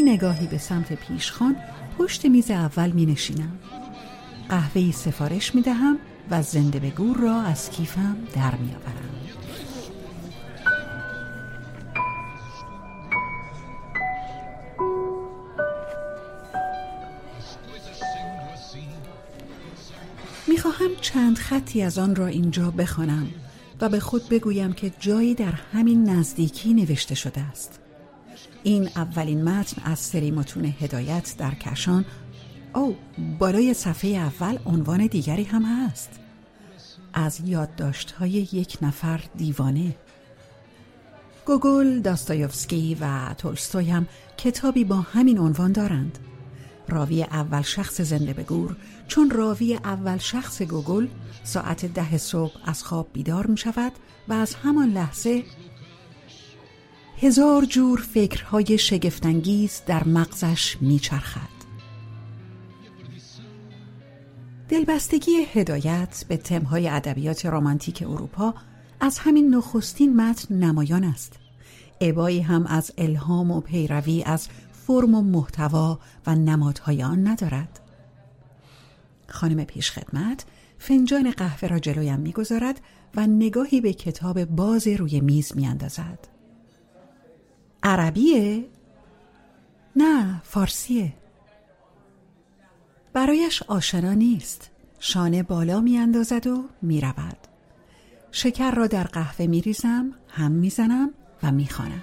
نگاهی به سمت پیشخوان پشت میز اول می نشینم. قهوه‌ای سفارش می دهم و زنده به گور را از کیفم در می آورم. می خواهم چند خطی از آن را اینجا بخوانم و به خود بگویم که جایی در همین نزدیکی نوشته شده است. این اولین متن از سری متون هدایت در کشان. بالای صفحه اول عنوان دیگری هم هست: از یادداشت‌های یک نفر دیوانه. گوگل، داستایوفسکی و تولستوی هم کتابی با همین عنوان دارند. راوی اول شخص زنده به گور، چون راوی اول شخص گوگل ساعت 10 صبح از خواب بیدار می شود و از همان لحظه هزار جور فکرهای شگفت‌انگیز در مغزش می چرخد. دلبستگی هدایت به تم‌های ادبیات رمانتیک اروپا از همین نخستین متن نمایان است. ابایی هم از الهام و پیروی از فرم و محتوا و نمادهای آن ندارد. خانم پیشخدمت فنجان قهوه را جلویم می‌گذارد و نگاهی به کتاب باز روی میز می‌اندازد. عربیه؟ نه، فارسیه. برایش آشنا نیست. شانه بالا می‌اندازد و می‌رود. شکر را در قهوه می‌ریزم، هم می‌زنم و می‌خوانم.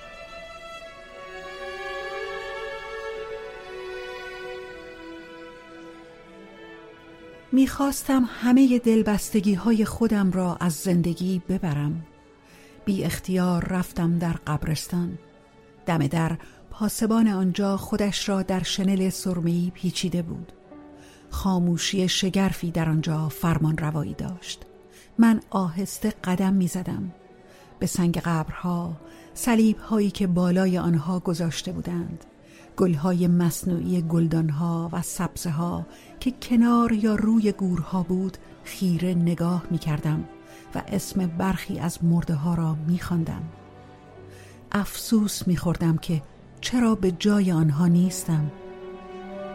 میخواستم همه دلبستگی‌های خودم را از زندگی ببرم. بی اختیار رفتم در قبرستان. دم در پاسبان آنجا خودش را در شنل سرمه‌ای پیچیده بود. خاموشی شگرفی در آنجا فرمان روایی داشت. من آهسته قدم میزدم به سنگ قبرها، صلیب‌هایی که بالای آنها گذاشته بودند، گل‌های مصنوعی گلدان‌ها و سبزه‌ها که کنار یا روی گورها بود خیره نگاه می‌کردم و اسم برخی از مرده‌ها را می‌خواندم. افسوس می‌خوردم که چرا به جای آنها نیستم.